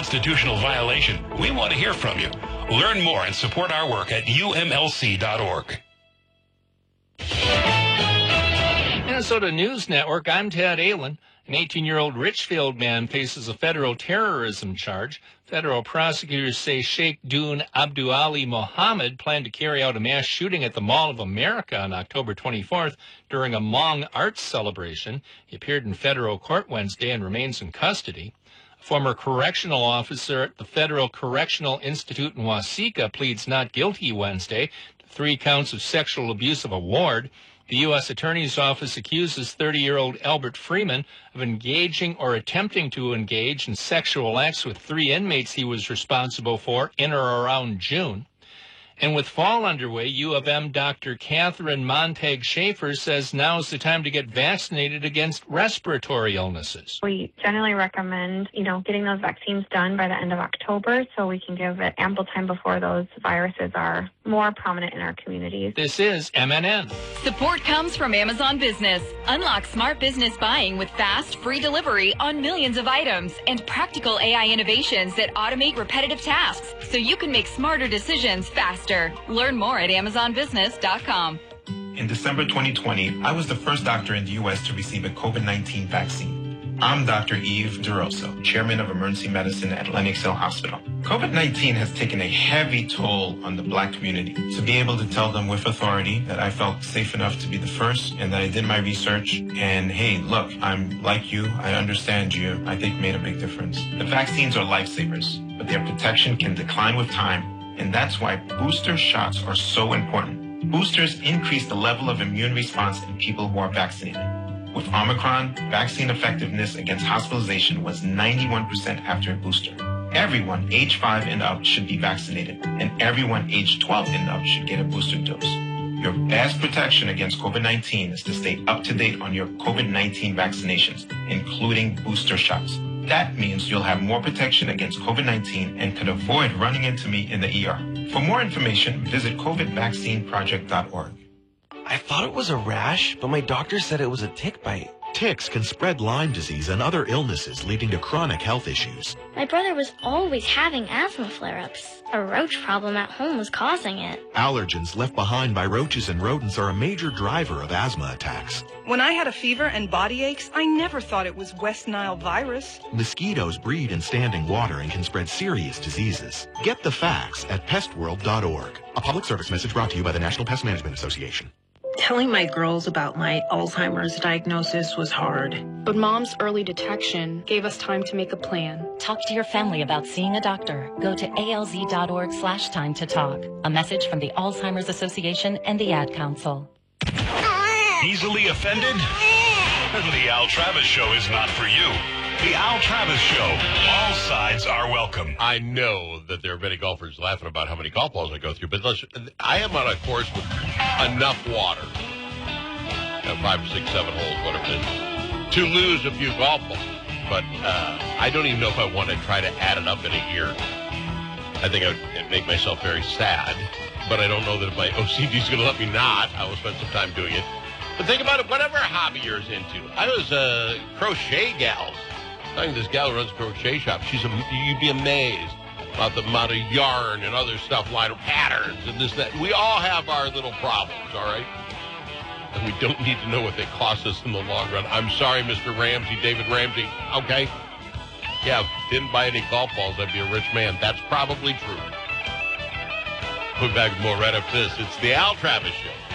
constitutional violation. We want to hear from you. Learn more and support our work at umlc.org. Minnesota News Network, I'm Ted Allen. An 18-year-old Richfield man faces a federal terrorism charge. Federal prosecutors say Sheikh Dune Abduali Mohammed planned to carry out a mass shooting at the Mall of America on October 24th during a Hmong arts celebration. He appeared in federal court Wednesday and remains in custody. A former correctional officer at the Federal Correctional Institute in Waseca pleads not guilty Wednesday to 3 counts of sexual abuse of a ward. The U.S. Attorney's Office accuses 30-year-old Albert Freeman of engaging or attempting to engage in sexual acts with 3 inmates he was responsible for in or around June. And with fall underway, U of M Dr. Catherine Montag-Schaefer says now's the time to get vaccinated against respiratory illnesses. We generally recommend, getting those vaccines done by the end of October so we can give it ample time before those viruses are more prominent in our communities. This is MNN. Support comes from Amazon Business. Unlock smart business buying with fast, free delivery on millions of items and practical AI innovations that automate repetitive tasks so you can make smarter decisions faster. Learn more at AmazonBusiness.com. In December 2020, I was the first doctor in the U.S. to receive a COVID-19 vaccine. I'm Dr. Eve DeRosa, Chairman of Emergency Medicine at Lenox Hill Hospital. COVID-19 has taken a heavy toll on the Black community. To be able to tell them with authority that I felt safe enough to be the first and that I did my research and, hey, look, I'm like you, I understand you, I think made a big difference. The vaccines are lifesavers, but their protection can decline with time. And that's why booster shots are so important. Boosters increase the level of immune response in people who are vaccinated. With Omicron, vaccine effectiveness against hospitalization was 91% after a booster. Everyone age 5 and up should be vaccinated, and everyone age 12 and up should get a booster dose. Your best protection against COVID-19 is to stay up to date on your COVID-19 vaccinations, including booster shots. That means you'll have more protection against COVID-19 and could avoid running into me in the ER. For more information, visit covidvaccineproject.org. I thought it was a rash, but my doctor said it was a tick bite. Ticks can spread Lyme disease and other illnesses, leading to chronic health issues. My brother was always having asthma flare-ups. A roach problem at home was causing it. Allergens left behind by roaches and rodents are a major driver of asthma attacks. When I had a fever and body aches, I never thought it was West Nile virus. Mosquitoes breed in standing water and can spread serious diseases. Get the facts at pestworld.org. A public service message brought to you by the National Pest Management Association. Telling my girls about my Alzheimer's diagnosis was hard. But Mom's early detection gave us time to make a plan. Talk to your family about seeing a doctor. Go to alz.org/time to talk. A message from the Alzheimer's Association and the Ad Council. Easily offended? The Al Travis Show is not for you. The Al Travis Show. All sides are welcome. I know that there are many golfers laughing about how many golf balls I go through, but listen, I am on a course with enough water, 5, 6, 7 holes, whatever it is, to lose a few golf balls. But I don't even know if I want to try to add it up in a year. I think I'd make myself very sad, but I don't know that if my OCD is going to let me not. I will spend some time doing it. But think about it, whatever hobby you're into. I was a crochet gal. Talking to this gal who runs a crochet shop, you'd be amazed about the amount of yarn and other stuff, line of patterns and this, that. We all have our little problems, all right? And we don't need to know what they cost us in the long run. I'm sorry, Mr. Ramsey, David Ramsey, okay? Yeah, if I didn't buy any golf balls, I'd be a rich man. That's probably true. Put back more right after this. It's the Al Travis Show.